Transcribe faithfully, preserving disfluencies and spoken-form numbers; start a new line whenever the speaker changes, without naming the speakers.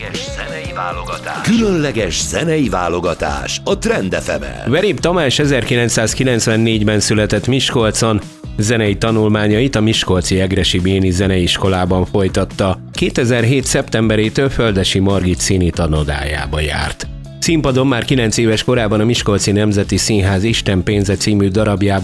zenei válogatás. Különleges zenei válogatás a Trend ef emen.
Verép Tamás ezerkilencszázkilencvennégyben született Miskolcon, zenei tanulmányait a Miskolci Egressy Béni Zeneiskolában folytatta. kétezer-hét szeptemberétől Földessy Margit színi tanodájába járt. Színpadon már kilenc éves korában a Miskolci Nemzeti Színház Isten pénze című darabjában